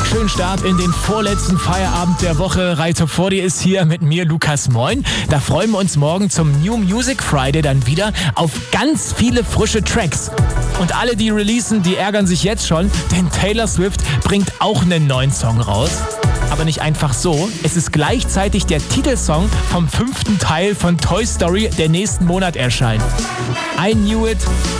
Schönen Start in den vorletzten Feierabend der Woche. Reiter vor dir ist hier mit mir, Lukas Moin. Da freuen wir uns morgen zum New Music Friday dann wieder auf ganz viele frische Tracks. Und alle, die releasen, die ärgern sich jetzt schon, denn Taylor Swift bringt auch einen neuen Song raus. Aber nicht einfach so. Es ist gleichzeitig der Titelsong vom 5. Teil von Toy Story, der nächsten Monat erscheint. I Knew It